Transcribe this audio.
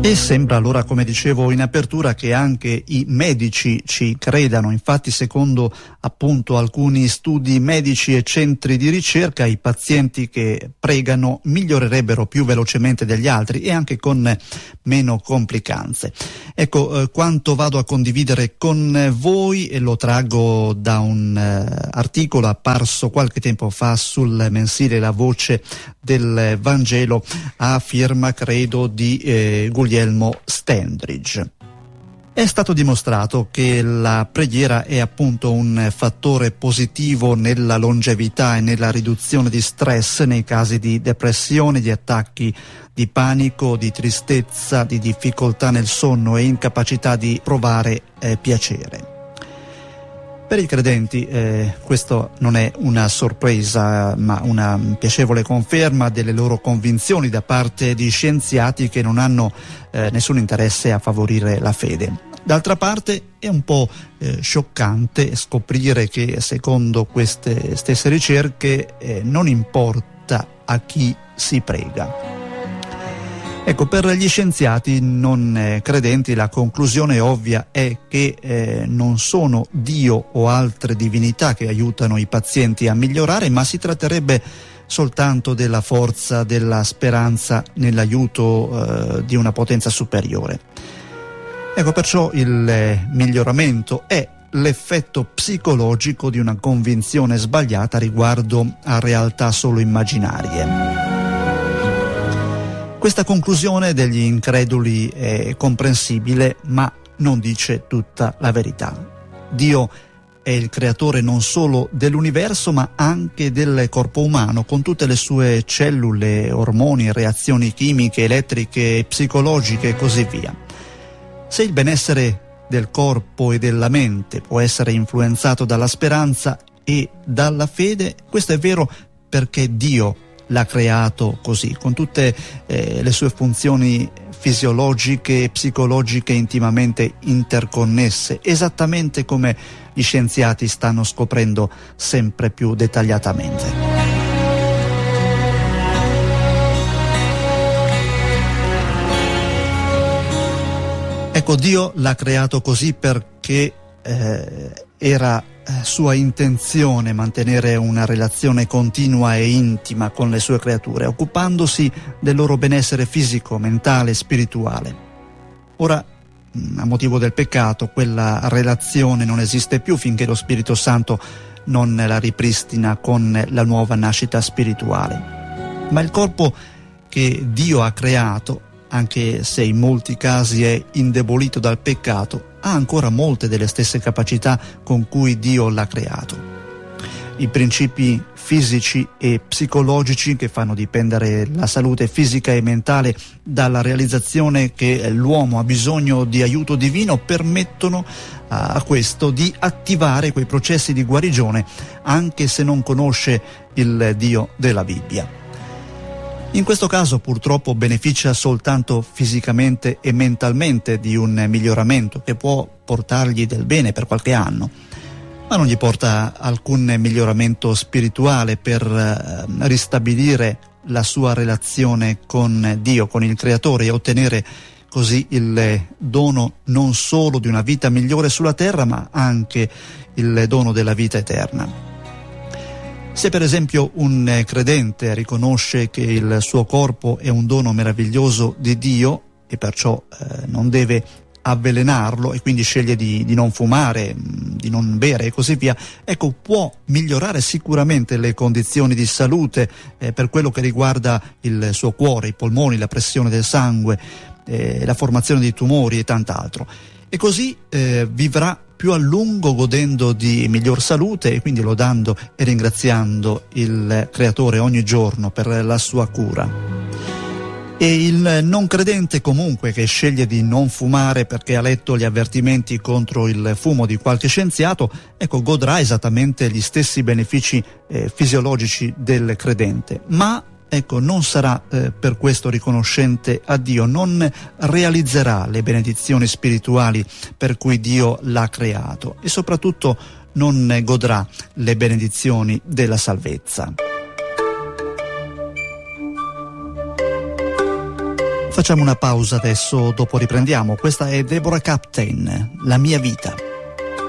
E sembra allora, come dicevo in apertura, che anche i medici ci credano. Infatti, secondo appunto alcuni studi medici e centri di ricerca, i pazienti che pregano migliorerebbero più velocemente degli altri e anche con meno complicanze. Ecco, quanto vado a condividere con voi e lo traggo da un articolo apparso qualche tempo fa sul mensile La Voce del Vangelo, a firma, credo, di Guglielmo Standridge. È stato dimostrato che la preghiera è appunto un fattore positivo nella longevità e nella riduzione di stress nei casi di depressione, di attacchi di panico, di tristezza, di difficoltà nel sonno e incapacità di provare piacere. Per i credenti questo non è una sorpresa, ma una piacevole conferma delle loro convinzioni da parte di scienziati che non hanno nessun interesse a favorire la fede. D'altra parte è un po' scioccante scoprire che, secondo queste stesse ricerche, non importa a chi si prega. Ecco, per gli scienziati non credenti la conclusione ovvia è che non sono Dio o altre divinità che aiutano i pazienti a migliorare, ma si tratterebbe soltanto della forza della speranza nell'aiuto di una potenza superiore. Ecco, perciò il miglioramento è l'effetto psicologico di una convinzione sbagliata riguardo a realtà solo immaginarie. Questa conclusione degli increduli è comprensibile, ma non dice tutta la verità. Dio è il creatore non solo dell'universo, ma anche del corpo umano, con tutte le sue cellule, ormoni, reazioni chimiche, elettriche, psicologiche e così via. Se il benessere del corpo e della mente può essere influenzato dalla speranza e dalla fede, questo è vero perché Dio l'ha creato così, con tutte le sue funzioni fisiologiche e psicologiche intimamente interconnesse, esattamente come gli scienziati stanno scoprendo sempre più dettagliatamente. Ecco, Dio l'ha creato così perché era sua intenzione mantenere una relazione continua e intima con le sue creature, occupandosi del loro benessere fisico, mentale e spirituale. Ora, a motivo del peccato, quella relazione non esiste più finché lo Spirito Santo non la ripristina con la nuova nascita spirituale. Ma il corpo che Dio ha creato, anche se in molti casi è indebolito dal peccato, ha ancora molte delle stesse capacità con cui Dio l'ha creato. I principi fisici e psicologici che fanno dipendere la salute fisica e mentale dalla realizzazione che l'uomo ha bisogno di aiuto divino permettono a questo di attivare quei processi di guarigione anche se non conosce il Dio della Bibbia. In questo caso purtroppo beneficia soltanto fisicamente e mentalmente di un miglioramento che può portargli del bene per qualche anno, ma non gli porta alcun miglioramento spirituale per ristabilire la sua relazione con Dio, con il Creatore, e ottenere così il dono non solo di una vita migliore sulla terra, ma anche il dono della vita eterna. Se per esempio un credente riconosce che il suo corpo è un dono meraviglioso di Dio e perciò non deve avvelenarlo e quindi sceglie di non fumare, di non bere e così via, ecco, può migliorare sicuramente le condizioni di salute per quello che riguarda il suo cuore, i polmoni, la pressione del sangue, la formazione di tumori e tant'altro. E così vivrà più a lungo godendo di miglior salute e quindi lodando e ringraziando il Creatore ogni giorno per la sua cura. E il non credente comunque che sceglie di non fumare perché ha letto gli avvertimenti contro il fumo di qualche scienziato, ecco, godrà esattamente gli stessi benefici fisiologici del credente, ma ecco, non sarà per questo riconoscente a Dio, non realizzerà le benedizioni spirituali per cui Dio l'ha creato e soprattutto non godrà le benedizioni della salvezza. Facciamo una pausa adesso, dopo riprendiamo. Questa è Deborah Captain, La mia vita.